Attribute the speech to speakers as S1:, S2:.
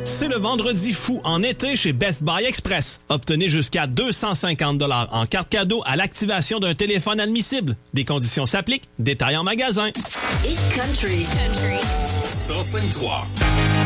S1: C'est le vendredi fou en été chez Best Buy Express. Obtenez jusqu'à 250 $ en carte cadeau à l'activation d'un téléphone admissible. Des conditions s'appliquent. Détails en magasin.
S2: Hit Country.
S3: 105.3.